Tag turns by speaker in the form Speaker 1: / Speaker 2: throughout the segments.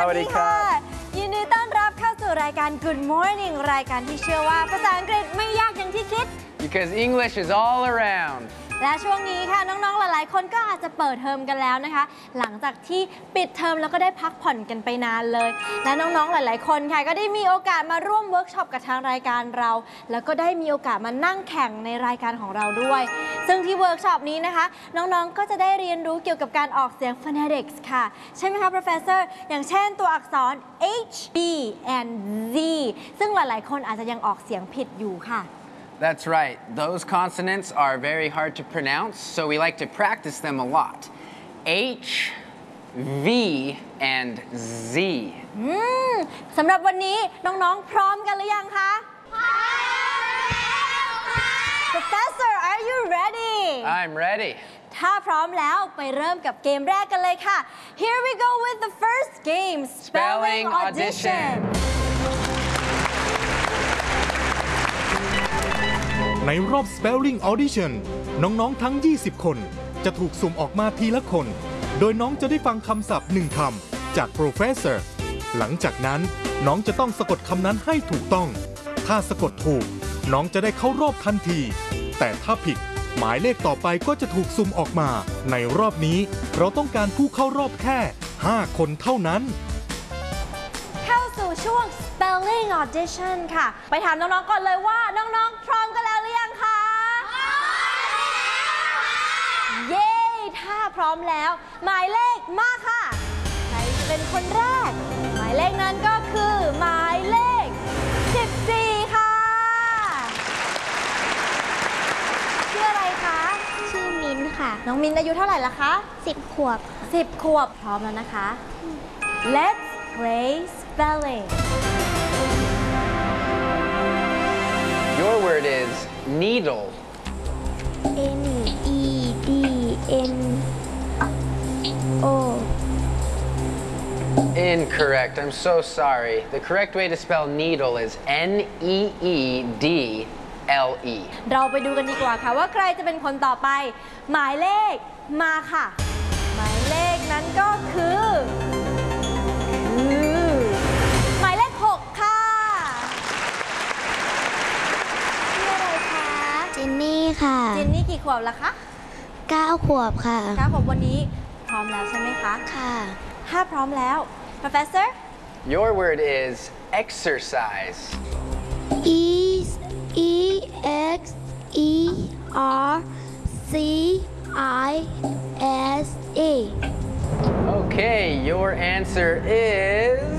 Speaker 1: วัสดีค่ะ
Speaker 2: ยินดีต้อนรับเข้าสู่รายการ Good Morning รายการที่เชื่อว่าภาษาอังกฤษไม่ยากอย่างที่คิด
Speaker 1: Because English is all around
Speaker 2: และช่วงนี้ค่ะน้องๆหลายๆคนก็อาจจะเปิดเทอมกันแล้วนะคะหลังจากที่ปิดเทอมแล้วก็ได้พักผ่อนกันไปนานเลยและน้องๆหลายๆคนค่ะก็ได้มีโอกาสมาร่วมเวิร์กช็อปกับทางรายการเราแล้วก็ได้มีโอกาสมานั่งแข่งในรายการของเราด้วยซึ่งที่เวิร์กช็อปนี้นะคะน้องๆก็จะได้เรียนรู้เกี่ยวกับการออกเสียง phonetics ค่ะใช่ไหมคะ professor อย่างเช่นตัวอักษร H B and Z ซึ่งหลายๆคนอาจจะยังออกเสียงผิดอยู่ค่ะ
Speaker 1: That's right. Those consonants are very hard to pronounce, so we like to practice them a lot. H, V, and Z.
Speaker 2: สำหรับวันนี้น้องๆพร้อมกันหรือยังคะ Professor, are you ready?
Speaker 1: I'm ready.
Speaker 2: ถ้าพร้อมแล้วไปเริ่มกับเกมแรกกันเลยค่ะ Here we go with the first game, Spelling Audition.
Speaker 3: ในรอบ Spelling Audition น้องๆทั้ง 20 คนจะถูกสุ่มออกมาทีละคน โดยน้องจะได้ฟังคำศัพท์1 คำจาก Professor หลังจากนั้นน้องจะต้องสะกดคำนั้นให้ถูกต้อง ถ้าสะกดถูกน้องจะได้เข้ารอบทันที แต่ถ้าผิดหมายเลขต่อไปก็จะถูกสุ่มออกมา ในรอบนี้เราต้องการผู้เข้ารอบแค่ 5 คนเท่านั้น
Speaker 2: เข้าสู่ช่วง Spelling Audition ค่ะ ไปถามน้องๆก่อนเลยว่าน้องๆพร้อมกันแล้วหรือยังคะเย้ ถ้าพร้อมแล้วหมายเลขมาค่ะใครจะเป็นคนแรกหมายเลขนั้นก็คือหมายเลข14ค่ะชื่ออะไรคะ
Speaker 4: ชื่อมิ้นค่ะ
Speaker 2: น้องมิ้นอายุเท่าไหร่ละคะ
Speaker 4: 10 ขวบ
Speaker 2: 10 ขวบพร้อมแล้วนะคะ Let's play spelling
Speaker 1: Your word is needle.
Speaker 4: N-E-D-N-O
Speaker 1: Incorrect. I'm so sorry. The correct way to spell needle is N-E-E-D-L-E.
Speaker 2: เราไปดูกันดีกว่าค่ะว่าใครจะเป็นคนต่อไป หมายเลขมาค่ะ หมายเลขนั้นก็คือหมายเลข6ค่ะชื่ออะไรคะ
Speaker 4: เจนนี่ค่ะ
Speaker 2: จินนี่กี่ขวบละคะ
Speaker 4: 9 ขวบค่ะ
Speaker 2: 9 ขวบวันนี้พร้อมแล้วใช่ไหมคะ
Speaker 4: ค่ะ
Speaker 2: ถ้าพร้อมแล้ว Professor
Speaker 1: Your word is exercise.
Speaker 4: E-X-E-R-C-I-S-E
Speaker 1: Okay, your answer is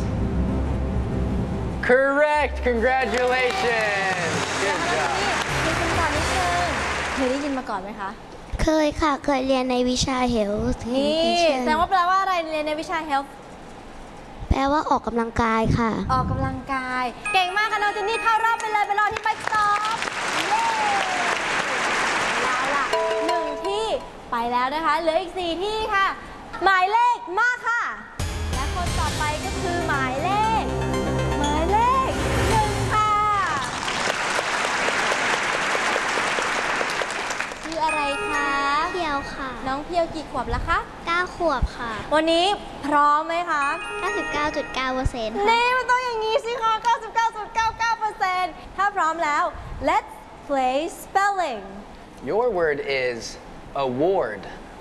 Speaker 1: correct. Congratulations. Good job.
Speaker 2: มีคำตอบนิดนึงเคยได้ยินมาก่อนไหมคะ
Speaker 4: เคยค่ะเคยเรียนในวิชา Health
Speaker 2: นี่แสดงว่าแปลว่าอะไรเรียนในวิชา Health
Speaker 4: แปลว่าออกกำลังกายค่ะ
Speaker 2: ออกกำลังกายเก่งมากค่ะน้องเจนนี่เข้ารอบไปเลยไปรอที่ไบค์สต็อปเย้แล้วล่ะ1 ที่ไปแล้วนะคะเหลืออีก4 ที่ค่ะหมายเลขมาค่ะและคนต่อไปก็คือหมายเลข1ค่ะชื่ออะไรคะ
Speaker 4: เพียวค่ะ
Speaker 2: น้องเพียวกี่ขวบแล้วคะ
Speaker 4: 9 ขวบค่ะ
Speaker 2: วันนี้พร้อมไหมคะ
Speaker 4: 99.9%
Speaker 2: นี่มันต้องอย่างนี้สิคะ 99.99% ถ้าพร้อมแล้ว let's play spelling
Speaker 1: Your word is award.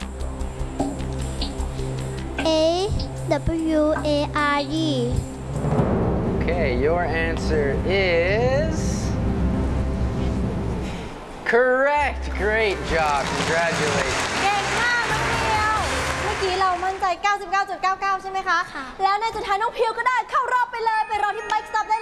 Speaker 4: A-W-A-R-D
Speaker 1: Okay, your answer is correct. Great job. Congratulations.
Speaker 2: เก่งมากน้องเพียวเมื่อกี้เรามั่นใจ 99.99 ใช่ไหมคะ
Speaker 4: ค่ะ
Speaker 2: แล้วในสุดท้ายน้องเพียวก็ได้เข้ารอบไปเลยไปรอที่ไบค์สต็อปได้